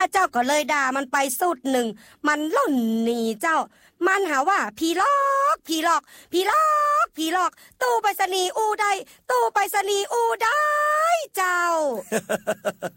เจ้าก็เลยด่ามันไปสุดหนึ่งมันล่นหนีเจ้ามันหาว่าผีหลอกผีหลอกผีหลอกผีหลอกตู้ไปรษณีย์อูได้ตู้ไปรษณีย์อูได้เจ้า